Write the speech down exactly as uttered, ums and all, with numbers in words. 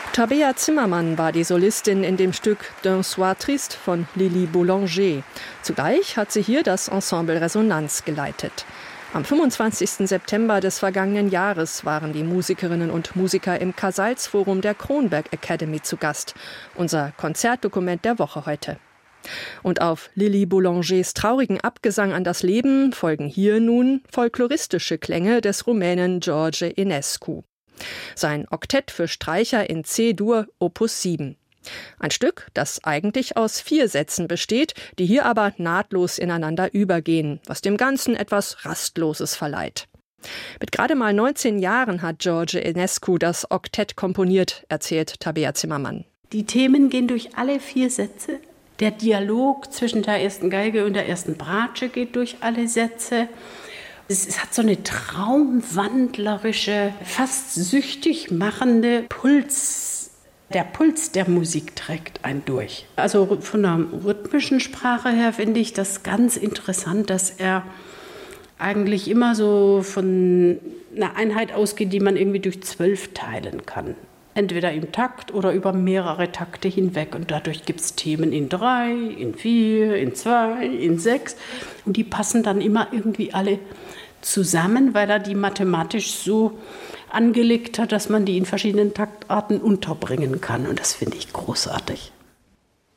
Tabea Zimmermann war die Solistin in dem Stück D'un Soir Triste von Lili Boulanger. Zugleich hat sie hier das Ensemble Resonanz geleitet. Am fünfundzwanzigsten September des vergangenen Jahres waren die Musikerinnen und Musiker im Casals-Forum der Kronberg Academy zu Gast. Unser Konzertdokument der Woche heute. Und auf Lili Boulangers traurigen Abgesang an das Leben folgen hier nun folkloristische Klänge des Rumänen George Enescu. Sein Oktett für Streicher in C-Dur Opus sieben. Ein Stück, das eigentlich aus vier Sätzen besteht, die hier aber nahtlos ineinander übergehen, was dem Ganzen etwas Rastloses verleiht. Mit gerade mal neunzehn Jahren hat George Enescu das Oktett komponiert, erzählt Tabea Zimmermann. Die Themen gehen durch alle vier Sätze. Der Dialog zwischen der ersten Geige und der ersten Bratsche geht durch alle Sätze. Es hat so eine traumwandlerische, fast süchtig machende Puls. Der Puls der Musik trägt einen durch. Also von der rhythmischen Sprache her finde ich das ganz interessant, dass er eigentlich immer so von einer Einheit ausgeht, die man irgendwie durch zwölf teilen kann. Entweder im Takt oder über mehrere Takte hinweg. Und dadurch gibt es Themen in drei, in vier, in zwei, in sechs. Und die passen dann immer irgendwie alle zusammen, weil er die mathematisch so angelegt hat, dass man die in verschiedenen Taktarten unterbringen kann. Und das finde ich großartig.